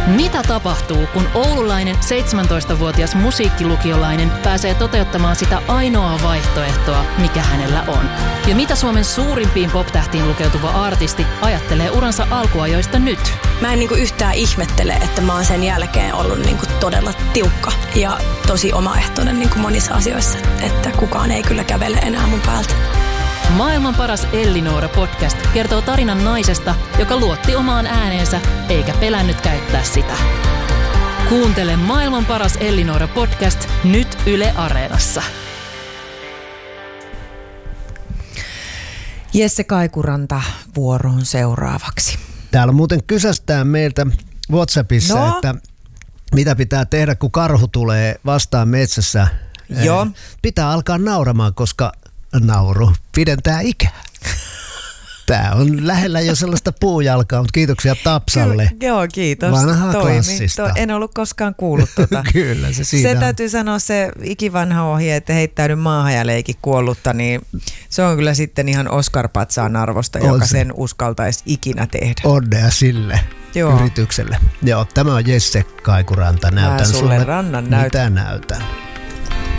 Mitä tapahtuu, kun oululainen 17-vuotias musiikkilukiolainen pääsee toteuttamaan sitä ainoaa vaihtoehtoa, mikä hänellä on? Ja mitä Suomen suurimpiin pop-tähtiin lukeutuva artisti ajattelee uransa alkuajoista nyt? Mä en yhtään ihmettele, että mä oon sen jälkeen ollut todella tiukka ja tosi omaehtoinen monissa asioissa, että kukaan ei kyllä kävele enää mun päältä. Maailman paras Ellinora-podcast kertoo tarinan naisesta, joka luotti omaan ääneensä eikä pelännyt käyttää sitä. Kuuntele Maailman paras Ellinora-podcast nyt Yle Areenassa. Jesse Kaikuranta vuoroon seuraavaksi. Täällä muuten kysästään meiltä WhatsAppissa, että mitä pitää tehdä, kun karhu tulee vastaan metsässä. Joo. Pitää alkaa nauramaan, koska nauru pidentää ikää. Tää on lähellä jo sellaista puujalkaa, mutta kiitoksia Tapsalle. Joo, kiitos. Vanhaa klassista. En ollut koskaan kuullut tuota. Kyllä, se siitä Se on. täytyy sanoa se ikivanha ohje, että heittäydy maahan ja leiki kuollutta, niin se on kyllä sitten ihan Oscar-patsaan arvosta, joka sen uskaltaisi ikinä tehdä. Onnea sille Joo. yritykselle. Joo, tämä on Jesse Kaikuranta. Näytän sulle rannan mitä näytän.